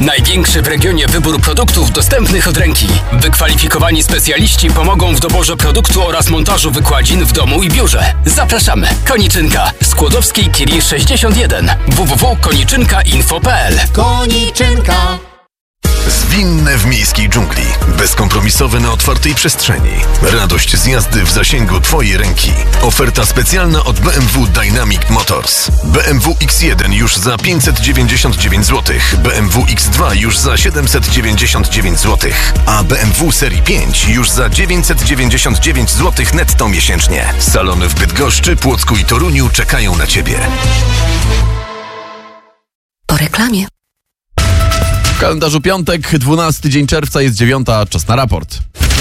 Największy w regionie wybór produktów dostępnych od ręki. Wykwalifikowani specjaliści pomogą w doborze produktu oraz montażu wykładzin w domu i biurze. Zapraszamy. Koniczynka. Skłodowskiej Curie 61. www.koniczynkainfo.pl. Koniczynka. Zwinne w miejskiej dżungli. Bezkompromisowe na otwartej przestrzeni. Radość z jazdy w zasięgu Twojej ręki. Oferta specjalna od BMW Dynamic Motors. BMW X1 już za 599 zł. BMW X2 już za 799 zł. A BMW Serii 5 już za 999 zł netto miesięcznie. Salony w Bydgoszczy, Płocku i Toruniu czekają na Ciebie. Po reklamie. W kalendarzu piątek, 12 dzień czerwca, jest 9, czas na raport.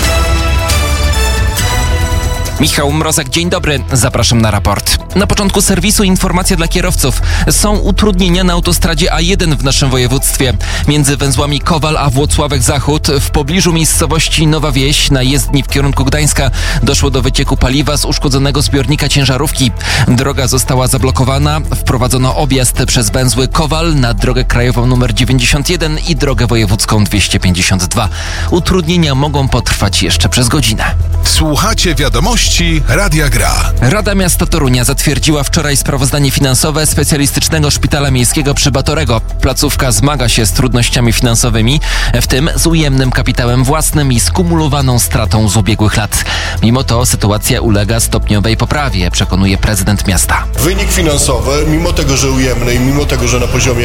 Michał Mrozek, dzień dobry, zapraszam na raport. Na początku serwisu informacja dla kierowców. Są utrudnienia na autostradzie A1 w naszym województwie. Między węzłami Kowal a Włocławek Zachód, w pobliżu miejscowości Nowa Wieś, na jezdni w kierunku Gdańska, doszło do wycieku paliwa z uszkodzonego zbiornika ciężarówki. Droga została zablokowana, wprowadzono objazd przez węzły Kowal na drogę krajową nr 91 i drogę wojewódzką 252. Utrudnienia mogą potrwać jeszcze przez godzinę. Słuchacie wiadomości Radia Gra. Rada Miasta Torunia zatwierdziła wczoraj sprawozdanie finansowe Specjalistycznego Szpitala Miejskiego przy Batorego. Placówka zmaga się z trudnościami finansowymi, w tym z ujemnym kapitałem własnym i skumulowaną stratą z ubiegłych lat. Mimo to sytuacja ulega stopniowej poprawie, przekonuje prezydent miasta. Wynik finansowy, mimo tego, że ujemny i mimo tego, że na poziomie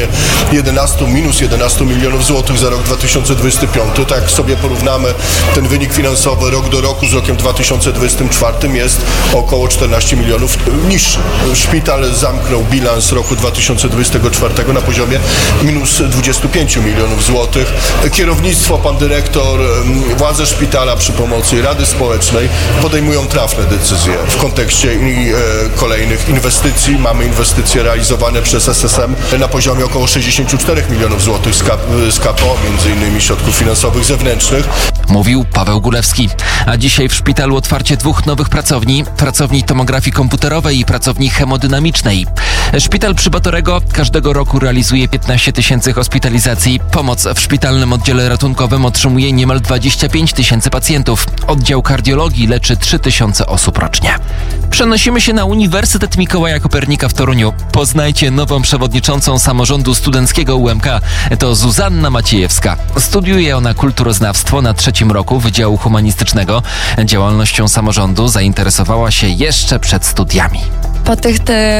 minus 11 milionów złotych za rok 2025, tak jak sobie porównamy ten wynik finansowy rok do roku z rokiem 2024, jest około 14 milionów niższy. Szpital zamknął bilans roku 2024 na poziomie minus 25 milionów złotych. Kierownictwo, pan dyrektor, władze szpitala przy pomocy Rady Społecznej podejmują trafne decyzje w kontekście kolejnych inwestycji. Mamy inwestycje realizowane przez SSM na poziomie około 64 milionów złotych z KPO, między innymi środków finansowych zewnętrznych. Mówił Paweł Gulewski. A dzisiaj w szpitalu otwarcie 2 nowych pracowni tomografii komputerowej i pracowni hemodynamicznej. Szpital przy Batorego każdego roku realizuje 15 tysięcy hospitalizacji. Pomoc w szpitalnym oddziale ratunkowym otrzymuje niemal 25 tysięcy pacjentów. Oddział kardiologii leczy 3 tysiące osób rocznie. Przenosimy się na Uniwersytet Mikołaja Kopernika w Toruniu. Poznajcie nową przewodniczącą samorządu studenckiego UMK. To Zuzanna Maciejewska. Studiuje ona kulturoznawstwo na 3. roku Wydziału Humanistycznego. Działalnością samorządu zainteresowała się jeszcze przed studiami. Po tych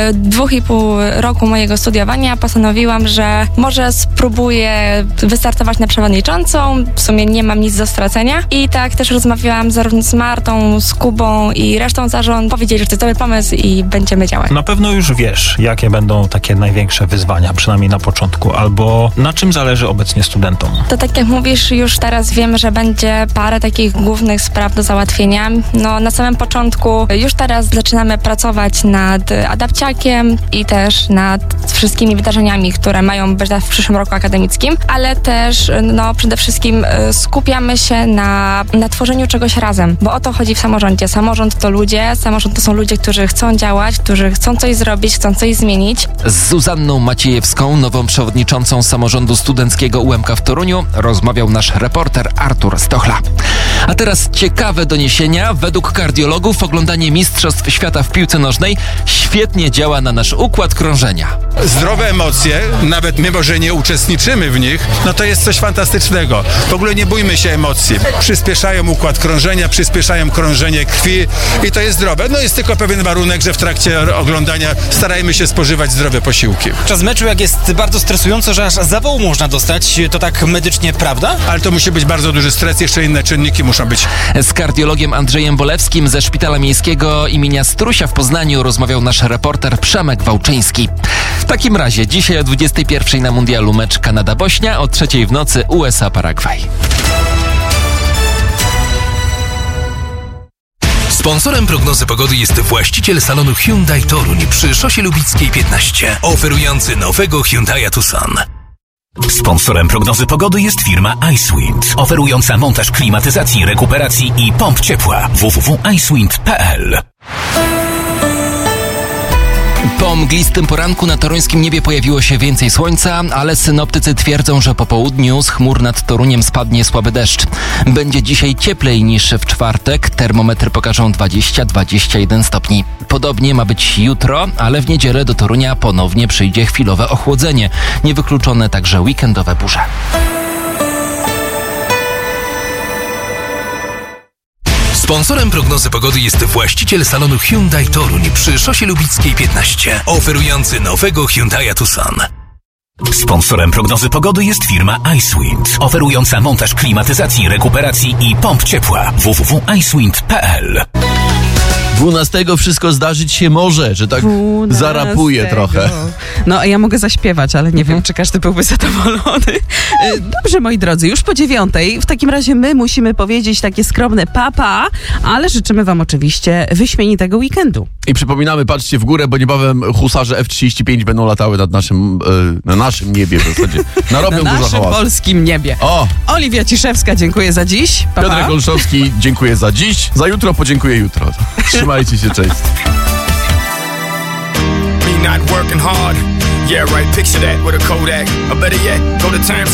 2,5 roku mojego studiowania postanowiłam, że może spróbuję wystartować na przewodniczącą. W sumie nie mam nic do stracenia. I tak też rozmawiałam zarówno z Martą, z Kubą i resztą zarządu. Powiedzieli, że to jest dobry pomysł i będziemy działać. Na pewno już wiesz, jakie będą takie największe wyzwania, przynajmniej na początku, albo na czym zależy obecnie studentom. To tak jak mówisz, już teraz wiem, że będzie parę takich głównych spraw do załatwienia. Na samym początku już teraz zaczynamy pracować nad adapciakiem i też nad wszystkimi wydarzeniami, które mają być w przyszłym roku akademickim, ale też przede wszystkim skupiamy się na tworzeniu czegoś razem, bo o to chodzi w samorządzie. Samorząd to ludzie, samorząd to są ludzie, którzy chcą działać, którzy chcą coś zrobić, chcą coś zmienić. Z Zuzanną Maciejewską, nową przewodniczącą samorządu studenckiego UMK w Toruniu, rozmawiał nasz reporter Artur Stochla. A teraz ciekawe doniesienia. Według kardiologów oglądanie Mistrzostw Świata w piłce nożnej świetnie działa na nasz układ krążenia. Zdrowe emocje, nawet mimo, że nie uczestniczymy w nich, to jest coś fantastycznego. W ogóle nie bójmy się emocji. Przyspieszają układ krążenia, przyspieszają krążenie krwi i to jest zdrowe. Jest tylko pewien warunek, że w trakcie oglądania starajmy się spożywać zdrowe posiłki. Czas meczu, jak jest bardzo stresująco, że aż zawołu można dostać, to tak medycznie prawda? Ale to musi być bardzo duży stres, jeszcze inne czynniki muszą być. Z kardiologiem Andrzejem Bolewskim ze Szpitala Miejskiego imienia Strusia w Poznaniu rozmawiał nasz reporter Przemek Wałczyński. W takim razie dzisiaj o 21:00 na mundialu mecz Kanada-Bośnia, o 3:00 w nocy USA-Paragwaj. Sponsorem prognozy pogody jest właściciel salonu Hyundai Toruń przy Szosie Lubickiej 15, oferujący nowego Hyundai'a Tucson. Sponsorem prognozy pogody jest firma iSwind, oferująca montaż klimatyzacji, rekuperacji i pomp ciepła. www.iSwind.pl. Po mglistym poranku na toruńskim niebie pojawiło się więcej słońca, ale synoptycy twierdzą, że po południu z chmur nad Toruniem spadnie słaby deszcz. Będzie dzisiaj cieplej niż w czwartek. Termometry pokażą 20-21 stopni. Podobnie ma być jutro, ale w niedzielę do Torunia ponownie przyjdzie chwilowe ochłodzenie. Niewykluczone także weekendowe burze. Sponsorem prognozy pogody jest właściciel salonu Hyundai Toruń przy Szosie Lubickiej 15, oferujący nowego Hyundai'a Tucson. Sponsorem prognozy pogody jest firma iSwind, oferująca montaż klimatyzacji, rekuperacji i pomp ciepła. www.iSwind.pl. 12 wszystko zdarzyć się może, że tak 12. zarapuję trochę. No, a ja mogę zaśpiewać, ale nie wiem, czy każdy byłby zadowolony. Dobrze, moi drodzy, już po 9:00. W takim razie my musimy powiedzieć takie skromne papa, ale życzymy wam oczywiście wyśmienitego weekendu. I przypominamy, patrzcie w górę, bo niebawem husarze F-35 będą latały nad na naszym niebie w zasadzie. Narobią Na dużo naszym hałasu. polskim niebie. O! Oliwia Ciszewska, dziękuję za dziś. Pa, Piotrek Olszowski, dziękuję za dziś. Za jutro podziękuję jutro. Trzymajcie się, cześć. Me not working hard. Yeah, right, picture that with a Kodak. Or better yet, go to terms